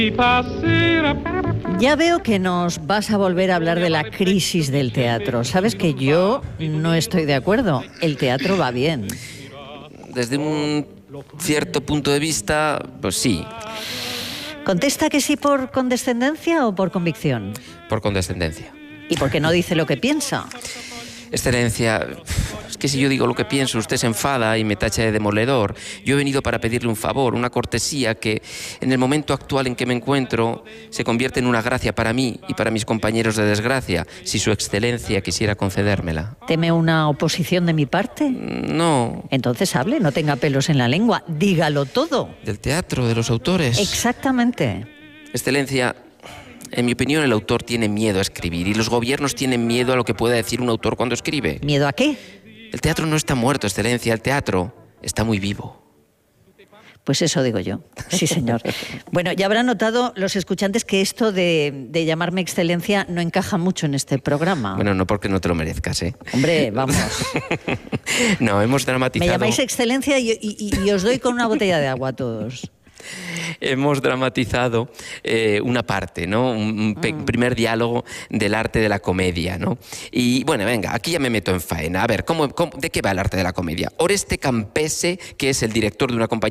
Ya veo que nos vas a volver a hablar de la crisis del teatro. Sabes que yo no estoy de acuerdo. El teatro va bien. Desde un cierto punto de vista, pues sí. ¿Contesta que sí por condescendencia o por convicción? Por condescendencia. ¿Y por qué no dice lo que piensa? Excelencia, es que si yo digo lo que pienso, usted se enfada y me tacha de demoledor. Yo he venido para pedirle un favor, una cortesía que en el momento actual en que me encuentro se convierte en una gracia para mí y para mis compañeros de desgracia, si su excelencia quisiera concedérmela. ¿Teme una oposición de mi parte? No. Entonces hable, no tenga pelos en la lengua, dígalo todo. Del teatro, de los autores. Exactamente. Excelencia, en mi opinión, el autor tiene miedo a escribir y los gobiernos tienen miedo a lo que pueda decir un autor cuando escribe. ¿Miedo a qué? El teatro no está muerto, Excelencia, el teatro está muy vivo. Pues eso digo yo, sí señor. Bueno, ya habrán notado los escuchantes que esto de llamarme excelencia no encaja mucho en este programa. Bueno, no porque no te lo merezcas, ¿eh? Hombre, vamos. No, hemos dramatizado... Me llamáis excelencia y os doy con una botella de agua a todos. Hemos dramatizado una parte, ¿no? Un primer diálogo del arte de la comedia, ¿no? Y bueno, venga, aquí ya me meto en faena. A ver, ¿de qué va el arte de la comedia? Oreste Campese, que es el director de una compañía